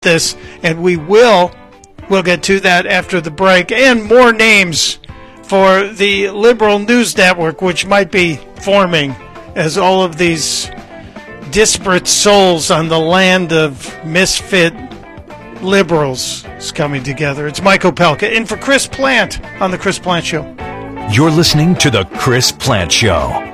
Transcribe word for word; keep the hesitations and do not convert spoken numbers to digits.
this, and we will. We'll get to that after the break, and more names for the liberal news network, which might be forming as all of these disparate souls on the land of misfit liberals is coming together. It's Mike Opelka in for Chris Plant on The Chris Plant Show. You're listening to The Chris Plant Show.